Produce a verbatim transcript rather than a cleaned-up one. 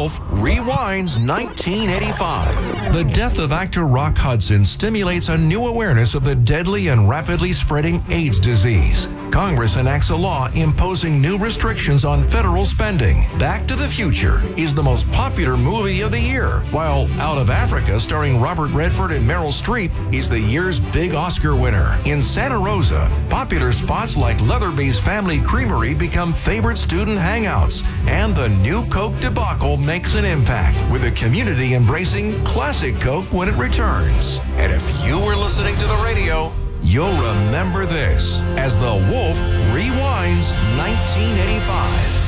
Wolf Rewinds nineteen eighty-five. The death of actor Rock Hudson stimulates a new awareness of the deadly and rapidly spreading AIDS disease. Congress enacts a law imposing new restrictions on federal spending. Back to the Future is the most popular movie of the year, while Out of Africa, starring Robert Redford and Meryl Streep, is the year's big Oscar winner. In Santa Rosa, popular spots like Leatherby's Family Creamery become favorite student hangouts, and the new Coke debacle makes an impact, with the community embracing classic Coke when it returns. And if you were listening to the radio, you'll remember this as The Wolf Rewinds nineteen eighty-five.